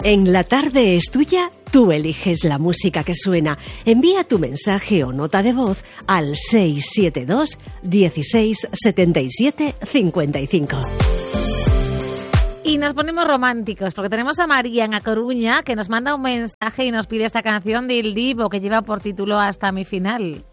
En La Tarde es Tuya, tú eliges la música que suena. Envía tu mensaje o nota de voz al 672 16 77 55. Y nos ponemos románticos porque tenemos a María en A Coruña que nos manda un mensaje y nos pide esta canción de Il Divo que lleva por título Hasta mi final.